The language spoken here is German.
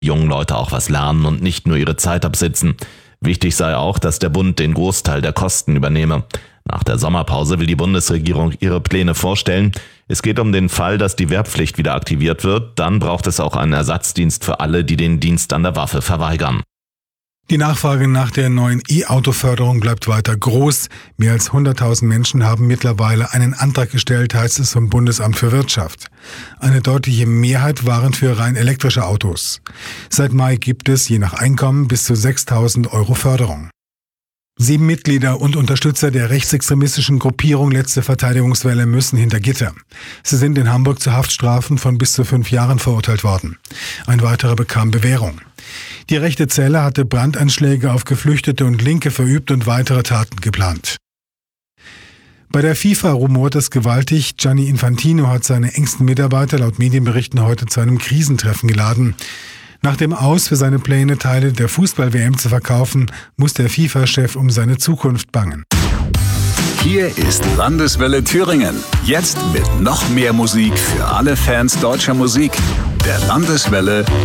jungen Leute auch was lernen und nicht nur ihre Zeit absitzen. Wichtig sei auch, dass der Bund den Großteil der Kosten übernehme. Nach der Sommerpause will die Bundesregierung ihre Pläne vorstellen. Es geht um den Fall, dass die Wehrpflicht wieder aktiviert wird. Dann braucht es auch einen Ersatzdienst für alle, die den Dienst an der Waffe verweigern. Die Nachfrage nach der neuen E-Auto-Förderung bleibt weiter groß. Mehr als 100.000 Menschen haben mittlerweile einen Antrag gestellt, heißt es vom Bundesamt für Wirtschaft. Eine deutliche Mehrheit waren für rein elektrische Autos. Seit Mai gibt es, je nach Einkommen, bis zu 6.000 € Förderung. 7 Mitglieder und Unterstützer der rechtsextremistischen Gruppierung Letzte Verteidigungswelle müssen hinter Gitter. Sie sind in Hamburg zu Haftstrafen von bis zu 5 Jahren verurteilt worden. Ein weiterer bekam Bewährung. Die rechte Zelle hatte Brandanschläge auf Geflüchtete und Linke verübt und weitere Taten geplant. Bei der FIFA rumort es gewaltig. Gianni Infantino hat seine engsten Mitarbeiter laut Medienberichten heute zu einem Krisentreffen geladen. Nach dem Aus für seine Pläne, Teile der Fußball-WM zu verkaufen, muss der FIFA-Chef um seine Zukunft bangen. Hier ist Landeswelle Thüringen. Jetzt mit noch mehr Musik für alle Fans deutscher Musik. Der Landeswelle